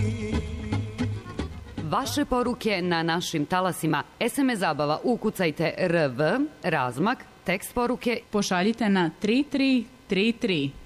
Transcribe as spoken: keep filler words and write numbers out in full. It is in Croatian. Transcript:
Vaše poruke na našim talasima. es em es zabava ukucajte R V, razmak, tekst poruke pošaljite na tri tri tri tri.